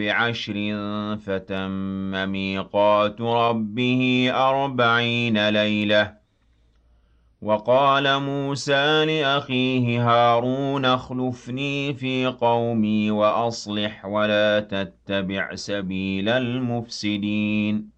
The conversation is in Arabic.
بعشر فتم ميقات ربه 40 ليلة. وقال موسى لأخيه هارون اخلفني في قومي وأصلح ولا تتبع سبيل المفسدين